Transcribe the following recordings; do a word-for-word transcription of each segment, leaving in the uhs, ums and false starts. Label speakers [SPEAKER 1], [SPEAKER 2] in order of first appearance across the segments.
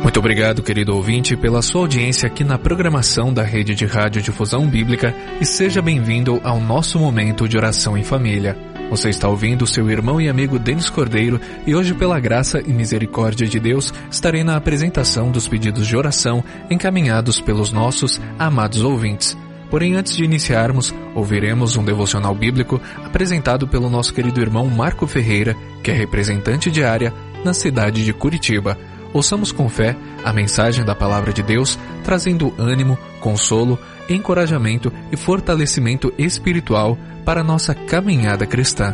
[SPEAKER 1] Muito obrigado, querido ouvinte, pela sua audiência aqui na programação da Rede de Rádio Difusão Bíblica e seja bem-vindo ao nosso momento de oração em família. Você está ouvindo seu irmão e amigo Denis Cordeiro e hoje, pela graça e misericórdia de Deus, estarei na apresentação dos pedidos de oração encaminhados pelos nossos amados ouvintes. Porém, antes de iniciarmos, ouviremos um devocional bíblico apresentado pelo nosso querido irmão Marco Ferreira, que é representante de área na cidade de Curitiba. Ouçamos com fé a mensagem da Palavra de Deus, trazendo ânimo, consolo, encorajamento e fortalecimento espiritual para a nossa caminhada cristã.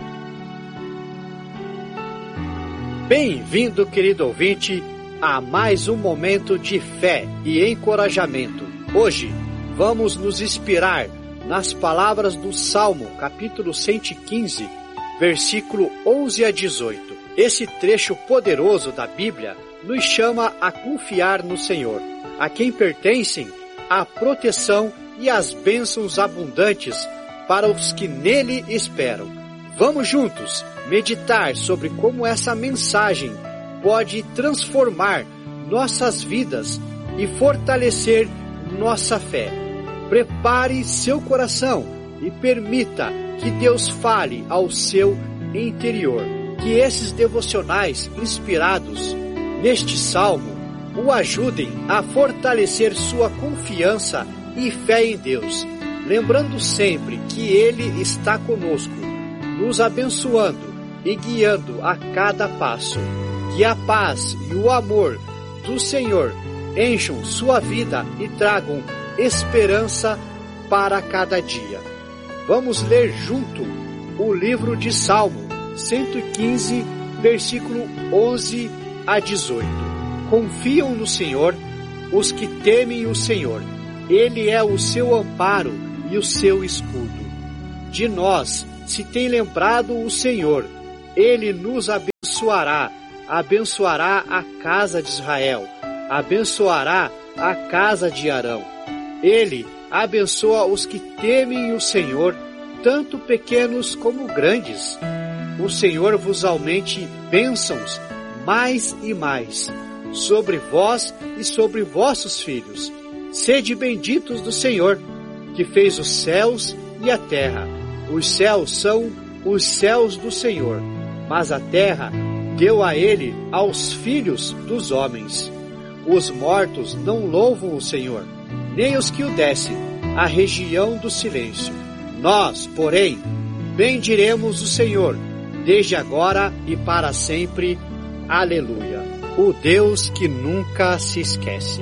[SPEAKER 2] Bem-vindo, querido ouvinte, a mais um momento de fé e encorajamento. Hoje, vamos nos inspirar nas palavras do Salmo, capítulo cento e quinze, versículo onze a dezoito. Esse trecho poderoso da Bíblia nos chama a confiar no Senhor, a quem pertencem a proteção e as bênçãos abundantes para os que nele esperam. Vamos juntos meditar sobre como essa mensagem pode transformar nossas vidas e fortalecer nossa fé. Prepare seu coração e permita que Deus fale ao seu interior. Que esses devocionais inspirados neste salmo o ajudem a fortalecer sua confiança e fé em Deus, lembrando sempre que Ele está conosco, nos abençoando e guiando a cada passo. Que a paz e o amor do Senhor encham sua vida e tragam esperança para cada dia. Vamos ler junto o livro de Salmo cento e quinze, versículo onze a dezoito. Confiam no Senhor os que temem o Senhor. Ele é o seu amparo e o seu escudo. De nós se tem lembrado o Senhor. Ele nos abençoará, abençoará a casa de Israel, abençoará a casa de Arão. Ele abençoa os que temem o Senhor, tanto pequenos como grandes. O Senhor vos aumente bênçãos mais e mais, sobre vós e sobre vossos filhos. Sede benditos do Senhor, que fez os céus e a terra. Os céus são os céus do Senhor, mas a terra deu a ele aos filhos dos homens. Os mortos não louvam o Senhor, nem os que o descem, a região do silêncio. Nós, porém, bendiremos o Senhor, desde agora e para sempre. Aleluia. O Deus que nunca se esquece.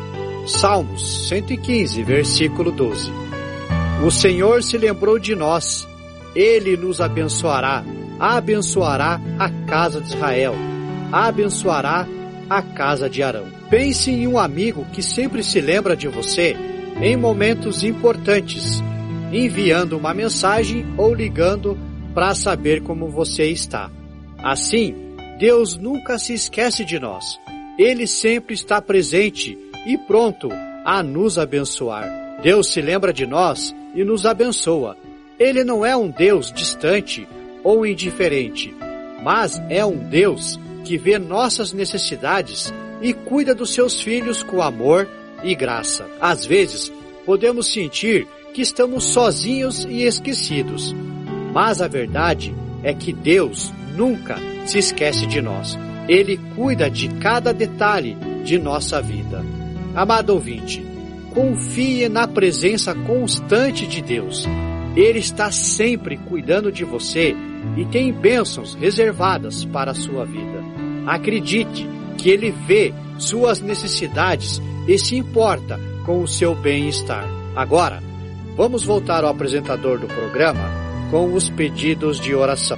[SPEAKER 2] Salmos cento e quinze, versículo doze. O Senhor se lembrou de nós. Ele nos abençoará, abençoará a casa de Israel, abençoará a casa de Arão. Pense em um amigo que sempre se lembra de você em momentos importantes, enviando uma mensagem ou ligando para saber como você está. Assim, Deus nunca se esquece de nós. Ele sempre está presente e pronto a nos abençoar. Deus se lembra de nós e nos abençoa. Ele não é um Deus distante ou indiferente, mas é um Deus que vê nossas necessidades e cuida dos seus filhos com amor e graça. Às vezes, podemos sentir que estamos sozinhos e esquecidos, mas a verdade é que Deus nunca se esquece de nós. Ele cuida de cada detalhe de nossa vida. Amado ouvinte, confie na presença constante de Deus. Ele está sempre cuidando de você e tem bênçãos reservadas para a sua vida. Acredite que Ele vê suas necessidades e se importa com o seu bem-estar. Agora, vamos voltar ao apresentador do programa com os pedidos de oração.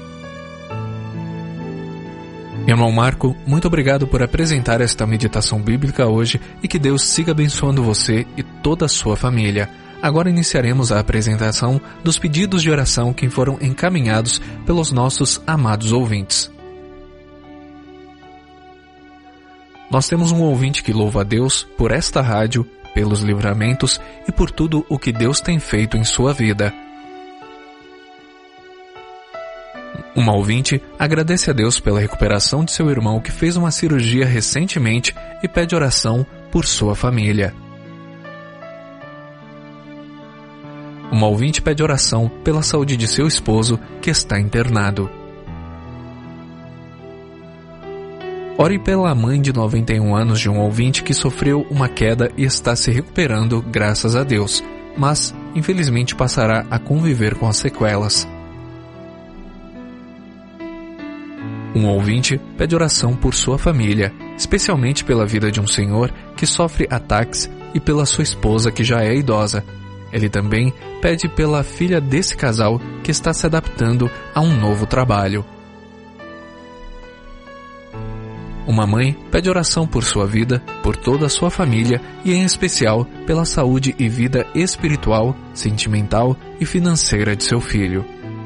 [SPEAKER 1] Irmão Marco, muito obrigado por apresentar esta meditação bíblica hoje e que Deus siga abençoando você e toda a sua família. Agora iniciaremos a apresentação dos pedidos de oração que foram encaminhados pelos nossos amados ouvintes. Nós temos um ouvinte que louva a Deus por esta rádio, pelos livramentos e por tudo o que Deus tem feito em sua vida. Uma ouvinte agradece a Deus pela recuperação de seu irmão que fez uma cirurgia recentemente e pede oração por sua família. Uma ouvinte pede oração pela saúde de seu esposo que está internado. Ore pela mãe de noventa e um anos de um ouvinte que sofreu uma queda e está se recuperando graças a Deus, mas infelizmente passará a conviver com as sequelas. Um ouvinte pede oração por sua família, especialmente pela vida de um senhor que sofre ataques e pela sua esposa que já é idosa. Ele também pede pela filha desse casal que está se adaptando a um novo trabalho. Uma mãe pede oração por sua vida, por toda a sua família e em especial pela saúde e vida espiritual, sentimental e financeira de seu filho.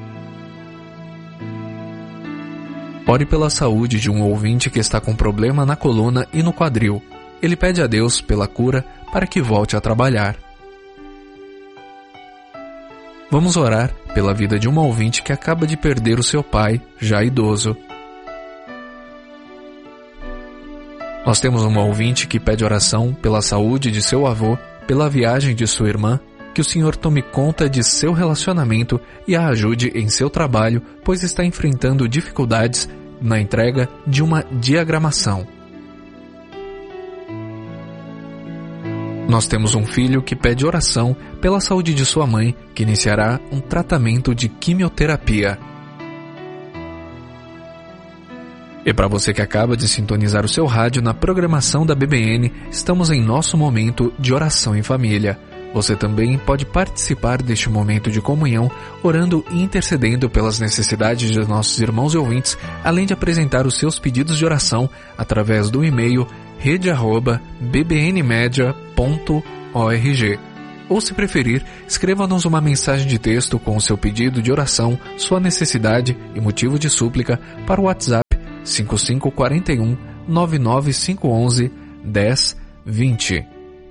[SPEAKER 1] Ore pela saúde de um ouvinte que está com problema na coluna e no quadril. Ele pede a Deus pela cura para que volte a trabalhar. Vamos orar pela vida de uma ouvinte que acaba de perder o seu pai, já idoso. Nós temos uma ouvinte que pede oração pela saúde de seu avô, pela viagem de sua irmã, que o Senhor tome conta de seu relacionamento e a ajude em seu trabalho, pois está enfrentando dificuldades na entrega de uma diagramação. Nós temos um filho que pede oração pela saúde de sua mãe, que iniciará um tratamento de quimioterapia. E para você que acaba de sintonizar o seu rádio na programação da B B N, estamos em nosso momento de oração em família. Você também pode participar deste momento de comunhão, orando e intercedendo pelas necessidades de nossos irmãos e ouvintes, além de apresentar os seus pedidos de oração através do e-mail rede arroba b b n media ponto org. Ou, se preferir, escreva-nos uma mensagem de texto com o seu pedido de oração, sua necessidade e motivo de súplica para o WhatsApp cinco cinco quatro um, nove nove cinco um um, um zero dois zero.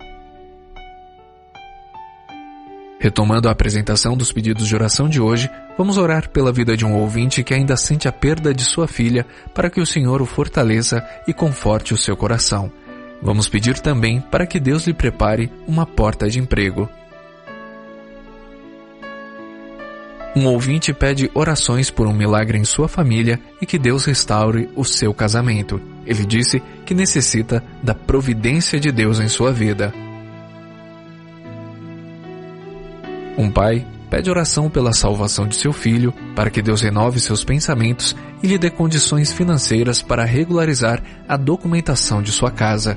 [SPEAKER 1] Retomando a apresentação dos pedidos de oração de hoje, vamos orar pela vida de um ouvinte que ainda sente a perda de sua filha, para que o Senhor o fortaleça e conforte o seu coração. Vamos pedir também para que Deus lhe prepare uma porta de emprego. Um ouvinte pede orações por um milagre em sua família e que Deus restaure o seu casamento. Ele disse que necessita da providência de Deus em sua vida. Um pai pede oração pela salvação de seu filho, para que Deus renove seus pensamentos e lhe dê condições financeiras para regularizar a documentação de sua casa.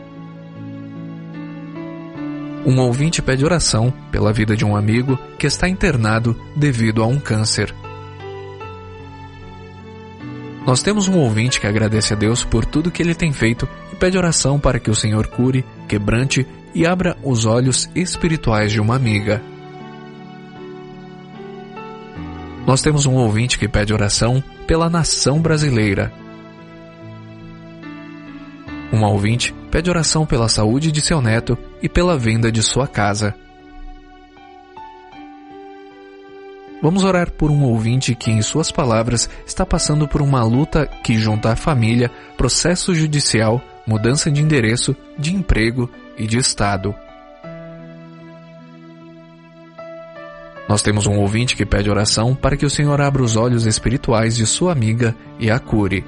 [SPEAKER 1] Um ouvinte pede oração pela vida de um amigo que está internado devido a um câncer. Nós temos um ouvinte que agradece a Deus por tudo que ele tem feito e pede oração para que o Senhor cure, quebrante e abra os olhos espirituais de uma amiga. Nós temos um ouvinte que pede oração pela nação brasileira. Um ouvinte pede oração pela saúde de seu neto e pela venda de sua casa. Vamos orar por um ouvinte que, em suas palavras, está passando por uma luta que junta a família, processo judicial, mudança de endereço, de emprego e de estado. Nós temos um ouvinte que pede oração para que o Senhor abra os olhos espirituais de sua amiga e a cure.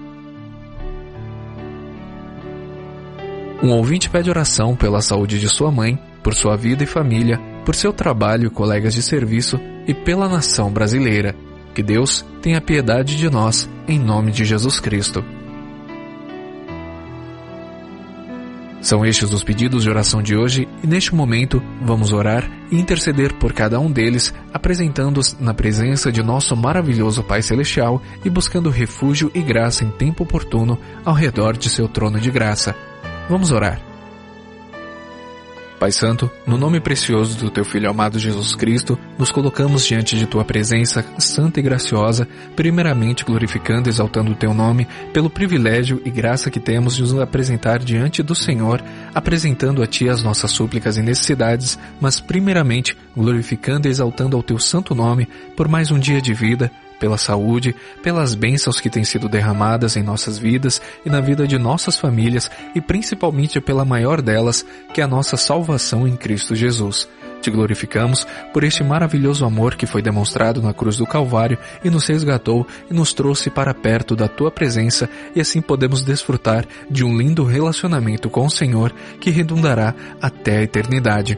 [SPEAKER 1] Um ouvinte pede oração pela saúde de sua mãe, por sua vida e família, por seu trabalho e colegas de serviço e pela nação brasileira. Que Deus tenha piedade de nós, em nome de Jesus Cristo. São estes os pedidos de oração de hoje e neste momento vamos orar e interceder por cada um deles, apresentando-os na presença de nosso maravilhoso Pai Celestial e buscando refúgio e graça em tempo oportuno ao redor de seu trono de graça. Vamos orar. Pai Santo, no nome precioso do Teu Filho amado Jesus Cristo, nos colocamos diante de Tua presença santa e graciosa, primeiramente glorificando e exaltando o Teu nome, pelo privilégio e graça que temos de nos apresentar diante do Senhor, apresentando a Ti as nossas súplicas e necessidades, mas primeiramente glorificando e exaltando ao Teu santo nome, por mais um dia de vida, pela saúde, pelas bênçãos que têm sido derramadas em nossas vidas e na vida de nossas famílias e principalmente pela maior delas, que é a nossa salvação em Cristo Jesus. Te glorificamos por este maravilhoso amor que foi demonstrado na cruz do Calvário e nos resgatou e nos trouxe para perto da Tua presença, e assim podemos desfrutar de um lindo relacionamento com o Senhor que redundará até a eternidade.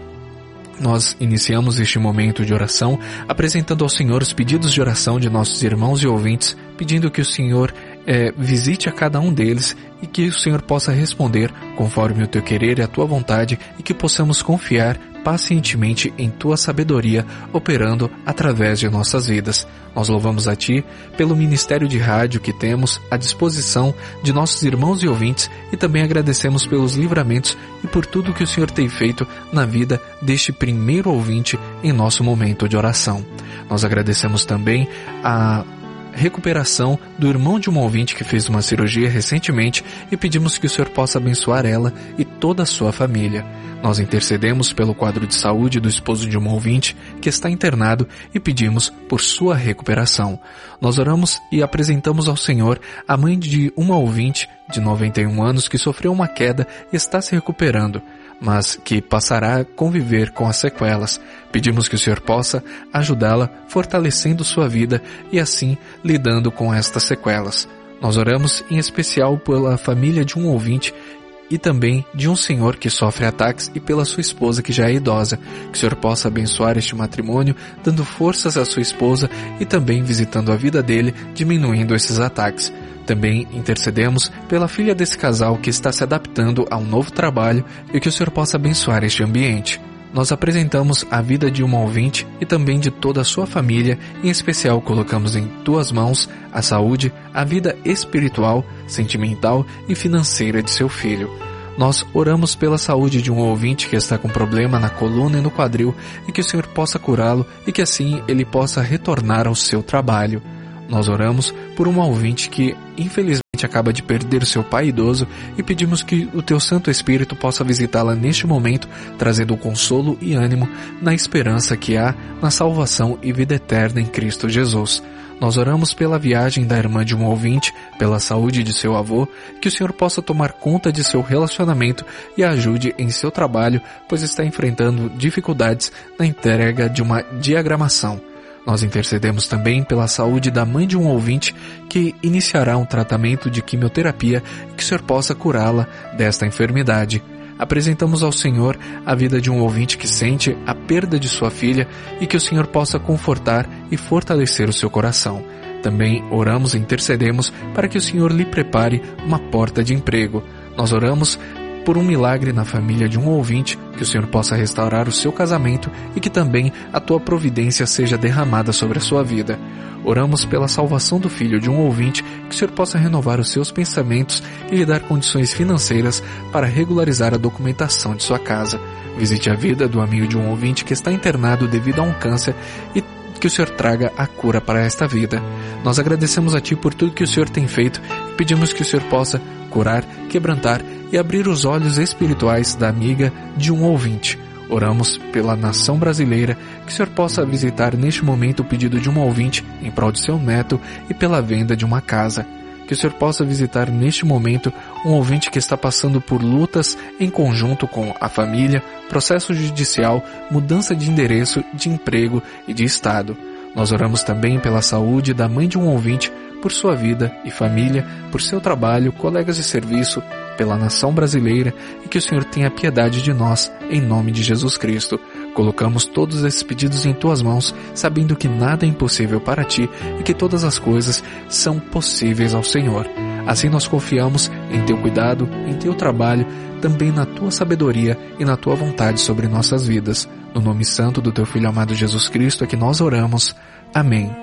[SPEAKER 1] Nós iniciamos este momento de oração apresentando ao Senhor os pedidos de oração de nossos irmãos e ouvintes, pedindo que o Senhor é, visite a cada um deles e que o Senhor possa responder conforme o Teu querer e a Tua vontade, e que possamos confiar pacientemente em Tua sabedoria, operando através de nossas vidas. Nós louvamos a Ti pelo ministério de rádio que temos à disposição de nossos irmãos e ouvintes, e também agradecemos pelos livramentos e por tudo que o Senhor tem feito na vida deste primeiro ouvinte em nosso momento de oração. Nós agradecemos também a recuperação do irmão de um ouvinte que fez uma cirurgia recentemente e pedimos que o Senhor possa abençoar ela e toda a sua família. Nós intercedemos pelo quadro de saúde do esposo de um ouvinte que está internado e pedimos por sua recuperação. Nós oramos e apresentamos ao Senhor a mãe de uma ouvinte de noventa e um anos que sofreu uma queda e está se recuperando, mas que passará a conviver com as sequelas. Pedimos que o Senhor possa ajudá-la, fortalecendo sua vida e assim lidando com estas sequelas. Nós oramos em especial pela família de um ouvinte e também de um senhor que sofre ataques e pela sua esposa que já é idosa. Que o Senhor possa abençoar este matrimônio, dando forças à sua esposa e também visitando a vida dele, diminuindo esses ataques. Também intercedemos pela filha desse casal que está se adaptando a um novo trabalho e que o Senhor possa abençoar este ambiente. Nós apresentamos a vida de uma ouvinte e também de toda a sua família, em especial colocamos em Tuas mãos a saúde, a vida espiritual, sentimental e financeira de seu filho. Nós oramos pela saúde de um ouvinte que está com problema na coluna e no quadril e que o Senhor possa curá-lo e que assim ele possa retornar ao seu trabalho. Nós oramos por um ouvinte que, infelizmente, acaba de perder seu pai idoso e pedimos que o Teu Santo Espírito possa visitá-la neste momento, trazendo consolo e ânimo na esperança que há na salvação e vida eterna em Cristo Jesus. Nós oramos pela viagem da irmã de um ouvinte, pela saúde de seu avô, que o Senhor possa tomar conta de seu relacionamento e a ajude em seu trabalho, pois está enfrentando dificuldades na entrega de uma diagramação. Nós intercedemos também pela saúde da mãe de um ouvinte que iniciará um tratamento de quimioterapia e que o Senhor possa curá-la desta enfermidade. Apresentamos ao Senhor a vida de um ouvinte que sente a perda de sua filha e que o Senhor possa confortar e fortalecer o seu coração. Também oramos e intercedemos para que o Senhor lhe prepare uma porta de emprego. Nós oramos por um milagre na família de um ouvinte, que o Senhor possa restaurar o seu casamento e que também a Tua providência seja derramada sobre a sua vida. Oramos pela salvação do filho de um ouvinte, que o Senhor possa renovar os seus pensamentos e lhe dar condições financeiras para regularizar a documentação de sua casa. Visite a vida do amigo de um ouvinte que está internado devido a um câncer e que o Senhor traga a cura para esta vida. Nós agradecemos a Ti por tudo que o Senhor tem feito e pedimos que o Senhor possa curar, quebrantar e abrir os olhos espirituais da amiga de um ouvinte. Oramos pela nação brasileira, que o Senhor possa visitar neste momento o pedido de um ouvinte em prol de seu neto e pela venda de uma casa. Que o Senhor possa visitar neste momento um ouvinte que está passando por lutas em conjunto com a família, processo judicial, mudança de endereço, de emprego e de estado. Nós oramos também pela saúde da mãe de um ouvinte, por sua vida e família, por seu trabalho, colegas de serviço, pela nação brasileira e que o Senhor tenha piedade de nós, em nome de Jesus Cristo. Colocamos todos esses pedidos em Tuas mãos, sabendo que nada é impossível para Ti e que todas as coisas são possíveis ao Senhor. Assim nós confiamos em Teu cuidado, em Teu trabalho, também na Tua sabedoria e na Tua vontade sobre nossas vidas. No nome santo do Teu Filho amado Jesus Cristo é que nós oramos. Amém.